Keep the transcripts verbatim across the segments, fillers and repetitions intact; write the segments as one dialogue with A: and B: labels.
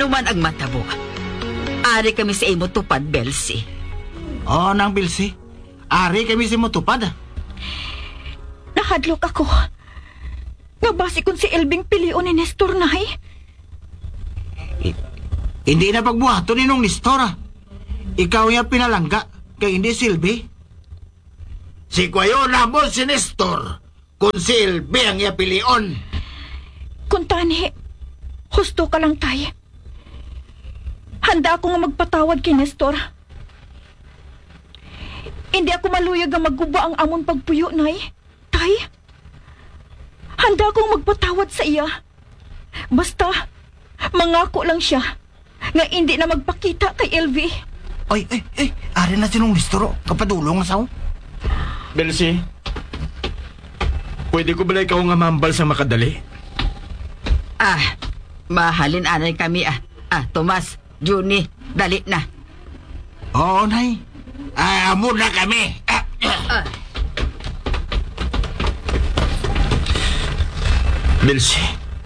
A: Anuman ang matabo, ari kami sa imo tupad, Belsi.
B: Oo, nang Bilsi. Ari kami si mo tupad.
C: Nahadlok ako. Nga basi kung si Elving pilion ni Nestor nahay.
B: Hindi na pagbuhato ni nung Nestora. Ikaw yung pinalangga, kay hindi Silvi. Si Kwayo na mo si Nestor, kung si Silvi ang iyapilion.
C: Kung tani, husto ka lang tay. Handa ako nga magpatawad kay Nestor. Hindi ako maluyag nga magguba ang amon pagpuyo, nay. Tay, handa akong magpatawad sa iya. Basta, mangako lang siya nga hindi na magpakita kay Elvi.
B: Ay, ay, ay, ari na sinong Nestor, kapadulong asaw.
D: Belsi, pwede ko ba ikaw nga mambal sa makadali?
A: Ah, mahalin anay kami ah. Ah, Tomas, Juni, dali na.
B: Oo, nay. Ah, amo na kami. Ah,
A: Ah,
D: Belsi,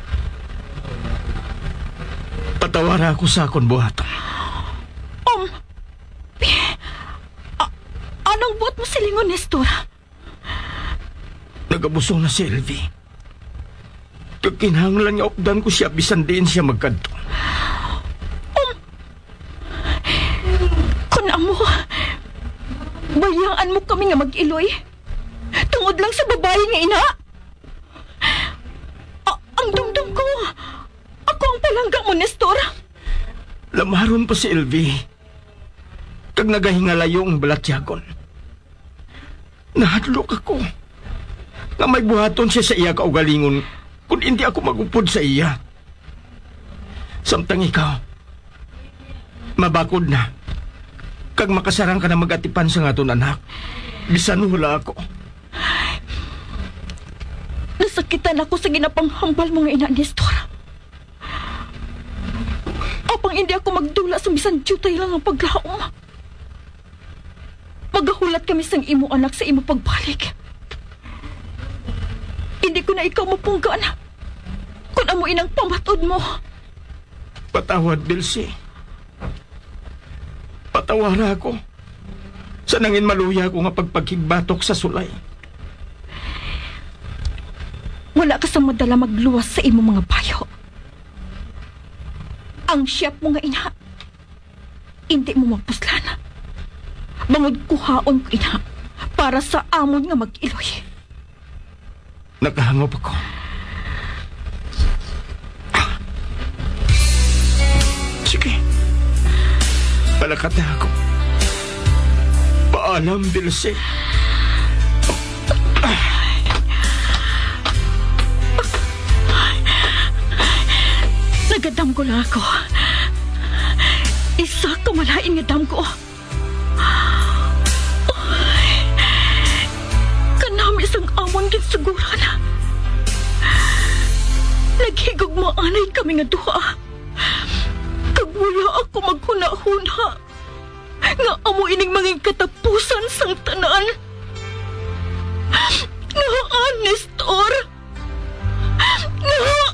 D: patawara ako sa akong buhaton.
C: Um, a- anong buot mo silingon, Nestor?
D: Nagabusong na si Elvi. Kakinahanglan niya opdan ko siya bisan din siya magkanto.
C: Kun amo, bayaan mo kami nga mag-iloy. Tungod lang sa babae nga ina. A- ang dumdum ko, ako ang palangga mo, Nestor.
D: Lamaron pa si Elvi. Kag nagahingalayo ang balatyagon. Nahadlok ako. Nga may buhaton siya sa iya kaugalingon kung hindi ako magupod sa iya. Samtang ikaw, mabakod na. Kag makasarang ka na magatipan sa nga ton anak. Bisan wala ako.
C: Nasakitan ako sa ginapanghambal mo nga ina, Nestor. Apang hindi ako magdula sa bisan jutay lang ang paglaom. Magahulat kami sang imo anak sa imo pagbalik. Hindi ko na ikaw mapunggan kung amo inang pamatod mo.
D: Patawad, Belsi. Patawara ako. Sa nangin maluya ko nga pagpagkigbatok sa sulay.
C: Wala ka sa madala magluwas sa imo mga bayo. Ang siyap mo nga ina, hindi mo mapuslan. Bangod kuhaon ko ina para sa amon nga mag-iloy.
D: Nakahangop ako. Sige. Palakat na ako. Paalam, Belsi.
C: Nagadam ko lang ako. Isa kamalain nga dam ko. Kanami isang amon gid siguro na. Naghigog maanay kami nga duha. Kag wala ako maghuna-huna. Nga amo ining mga katapusan sang tanan. Nga, Nestor. Nga,